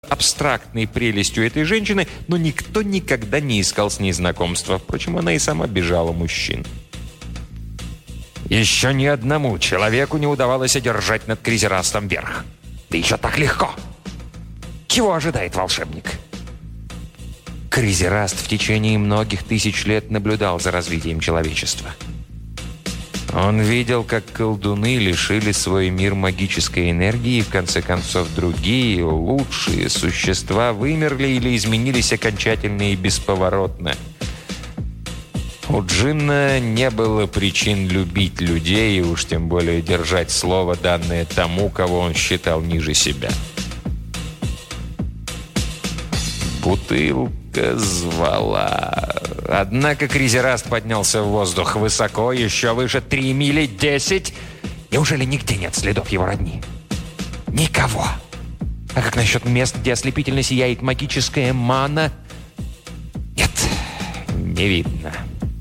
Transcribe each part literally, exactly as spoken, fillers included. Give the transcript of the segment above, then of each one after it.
абстрактной прелестью этой женщины, но никто никогда не искал с ней знакомства. Впрочем, она и сама бежала мужчин. Еще ни одному человеку не удавалось одержать над Кризерастом верх. Да еще так легко. Чего ожидает волшебник? Кризераст в течение многих тысяч лет наблюдал за развитием человечества. Он видел, как колдуны лишили свой мир магической энергии, и в конце концов другие, лучшие существа вымерли или изменились окончательно и бесповоротно. У Джинна не было причин любить людей, и уж тем более держать слово, данное тому, кого он считал ниже себя. Бутылка звала. Однако Кризераст поднялся в воздух высоко, еще выше три мили, десять. Неужели нигде нет следов его родни? Никого. А как насчет мест, где ослепительно сияет магическая мана? Нет, не видно.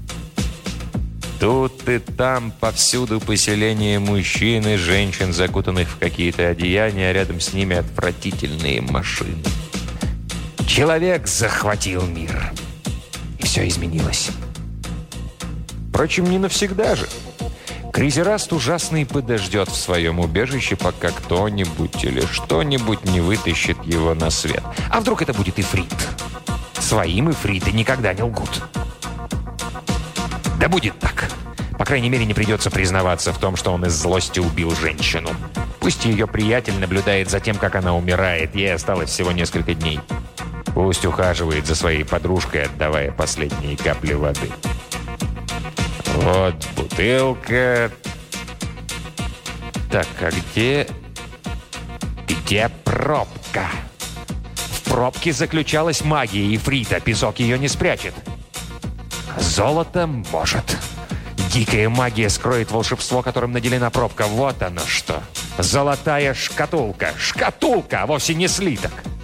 Тут и там повсюду поселения мужчин и женщин, закутанных в какие-то одеяния, а рядом с ними отвратительные машины. Человек захватил мир. И все изменилось. Впрочем, не навсегда же. Кризераст ужасный подождет в своем убежище, пока кто-нибудь или что-нибудь не вытащит его на свет. А вдруг это будет Ифрит? Своим Ифриты никогда не лгут. Да будет так. По крайней мере, не придется признаваться в том, что он из злости убил женщину. Пусть ее приятель наблюдает за тем, как она умирает. Ей осталось всего несколько дней. Пусть ухаживает за своей подружкой, отдавая последние капли воды. Вот бутылка. Так, а где... Где пробка? В пробке заключалась магия Ифрита. Песок ее не спрячет. Золото может. Дикая магия скроет волшебство, которым наделена пробка. Вот оно что. Золотая шкатулка. Шкатулка, а вовсе не слиток.